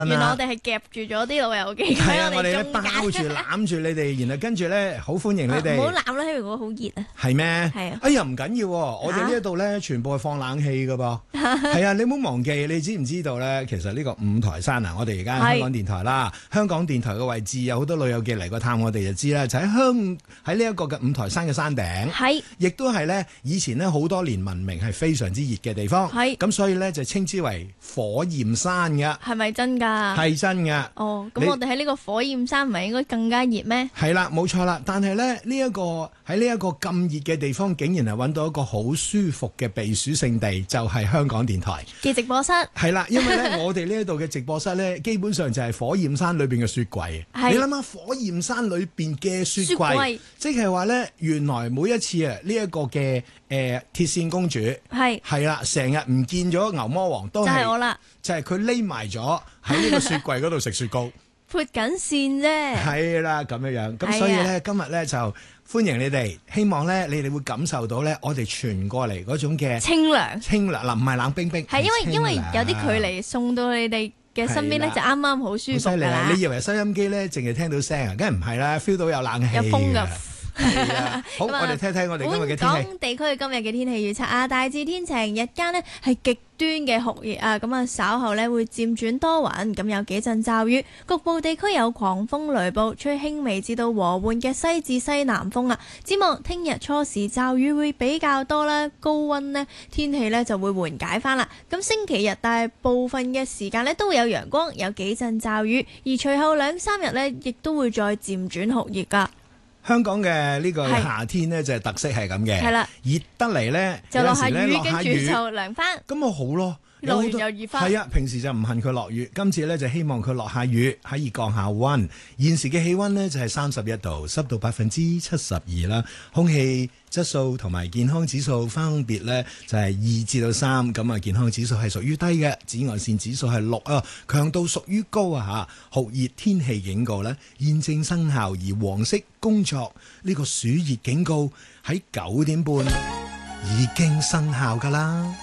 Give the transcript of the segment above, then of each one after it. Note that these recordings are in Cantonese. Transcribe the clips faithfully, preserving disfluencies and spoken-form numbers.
原來我哋係夾住咗啲老友記， 係啊，我哋咧中包住間攬住你哋，然後跟住咧好歡迎你哋。 唔好攬啦，因為我好熱啊。 係咩？ 係啊。 哎呀，唔緊要喎，我哋呢一度咧全部係放冷氣噶噃。係啊，你唔好忘記，你知唔知道咧？其實呢個五台山啊，我哋而家香港電台啦，香港電台嘅位置有好多老友記嚟過探我哋就知啦，就喺香喺呢一個嘅五台山嘅山頂。 係。 亦都係咧，以前咧好多年文明係非常之熱嘅地方。 係。 咁所以咧就稱之為火焰山嘅。 係咪真㗎？ 係真嘅。 哦，咁我哋喺呢個火焰山唔係應該更加熱咩？ 係啦，冇錯啦。但係咧呢一個喺呢一個咁熱嘅地方，竟然係揾到一個好舒服嘅避暑勝地，就係、是、香港電台嘅直播室。 係啦，因為咧我哋呢一度嘅直播室咧，基本上就係火焰山裏邊嘅雪櫃。你諗下，火焰山裏邊嘅雪櫃，雪櫃即係話咧，原來每一次啊呢一個嘅誒、呃、鐵線公主係係啦，成日唔見咗牛魔王都係就係我啦，就係佢匿埋咗喺呢個雪櫃嗰度食雪糕。 潑緊線啫， 係啦咁樣樣，咁所以咧今日咧就歡迎你哋，希望咧你哋會感受到咧我哋傳過嚟嗰種嘅清涼，清涼嗱唔係冷冰冰， 係因為因為有啲距離送到你哋嘅身邊咧就啱啱好舒服㗎啦。 你以為收音機咧淨係聽到聲啊？梗係唔係啦 ，feel 到有冷氣， 有風㗎。 係啊，好，我哋聽聽我哋今日嘅天氣。 本港地區今日嘅天氣預測啊，大致天晴，日間呢係極端嘅酷熱啊，咁啊稍後呢會漸轉多雲，咁有幾陣驟雨，局部地區有狂風雷暴，吹輕微至到和緩嘅西至西南風啊。展望聽日初時驟雨會比較多啦，高溫呢天氣呢就會緩解翻啦。咁星期日大部分嘅時間呢都會有陽光，有幾陣驟雨，而隨後兩三日呢亦都會再漸轉酷熱噶。 香港嘅呢個夏天呢，就係特色係咁嘅，熱得嚟呢， 就落下雨， 落下雨跟住就涼翻。 咁咪好咯， 落完又熱翻。 係啊，平時就唔恨佢落雨，今次呢，就希望佢落下雨，可以降下溫。現時嘅氣溫呢，就係三十一度，濕度百分之七十二啦，空氣質素同埋健康指數分別呢，就係二至到三，咁啊健康指數係屬於低嘅，紫外線指數係六啊，強度屬於高啊嚇，酷熱天氣警告呢，現正生效，而黃色工作呢個暑熱警告喺九點半已經生效㗎啦。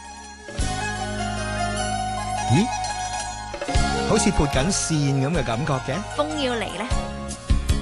咦？好似撥緊線咁嘅感覺嘅， 風要嚟咧。